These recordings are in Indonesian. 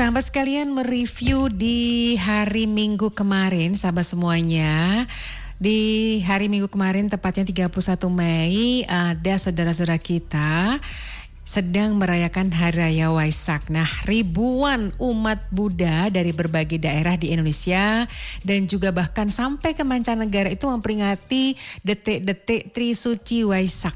Sahabat sekalian, mereview di hari Minggu kemarin, sahabat semuanya. Di hari Minggu kemarin, tepatnya 31 Mei, ada saudara-saudara kita sedang merayakan Hari Raya Waisak. Nah, ribuan umat Buddha dari berbagai daerah di Indonesia dan juga bahkan sampai ke mancanegara itu memperingati detik-detik Trisuci Waisak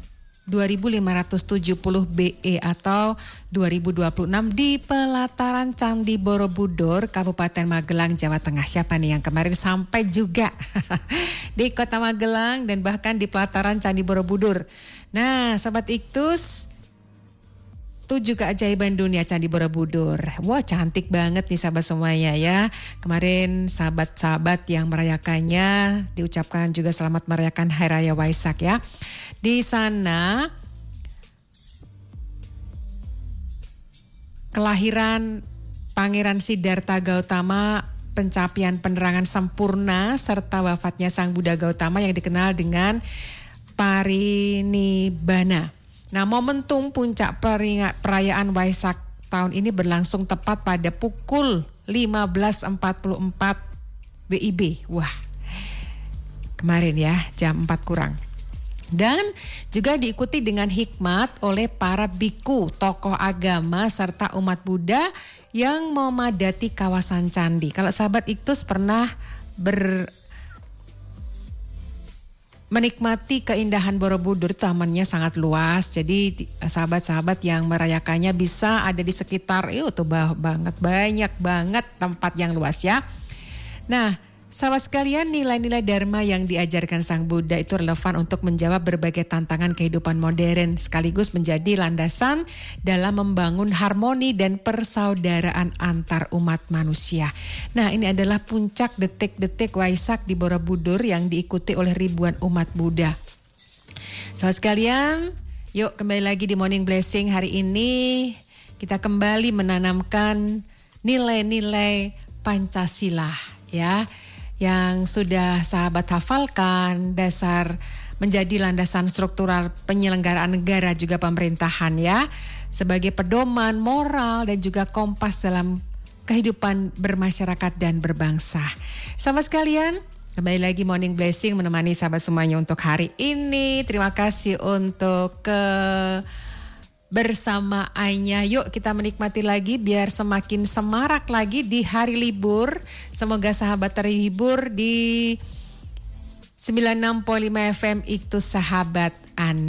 2570 BE atau 2026 di pelataran Candi Borobudur, Kabupaten Magelang, Jawa Tengah. Siapa nih yang kemarin sampai juga di Kota Magelang dan bahkan di pelataran Candi Borobudur. Nah, Sahabat Iktus, 7 keajaiban dunia Candi Borobudur. Wah, cantik banget nih sahabat semuanya ya. Kemarin sahabat-sahabat yang merayakannya diucapkan juga selamat merayakan Hari Raya Waisak ya. Di sana kelahiran Pangeran Siddhartha Gautama, pencapaian penerangan sempurna serta wafatnya Sang Buddha Gautama yang dikenal dengan Parinibbana. Nah, momentum puncak perayaan Waisak tahun ini berlangsung tepat pada pukul 15.44 WIB. Wah, kemarin ya, jam 4 kurang. Dan juga diikuti dengan hikmat oleh para biku, tokoh agama, serta umat Buddha yang memadati kawasan candi. Kalau sahabat Iktus pernah menikmati keindahan Borobudur, tamannya sangat luas. Jadi sahabat-sahabat yang merayakannya bisa ada di sekitar itu banyak banget tempat yang luas ya. Nah, sahabat sekalian, nilai-nilai Dharma yang diajarkan Sang Buddha itu relevan untuk menjawab berbagai tantangan kehidupan modern sekaligus menjadi landasan dalam membangun harmoni dan persaudaraan antar umat manusia. Nah, ini adalah puncak detik-detik Waisak di Borobudur yang diikuti oleh ribuan umat Buddha. Sahabat sekalian, yuk kembali lagi di Morning Blessing hari ini. Kita kembali menanamkan nilai-nilai Pancasila ya, yang sudah sahabat hafalkan, dasar menjadi landasan struktural penyelenggaraan negara juga pemerintahan ya, sebagai pedoman moral dan juga kompas dalam kehidupan bermasyarakat dan berbangsa. Sahabat sekalian, kembali lagi Morning Blessing menemani sahabat semuanya untuk hari ini. Terima kasih untuk bersamaannya. Yuk kita menikmati lagi biar semakin semarak lagi di hari libur. Semoga sahabat terhibur di 96.5 FM Iktus Sahabat Anda.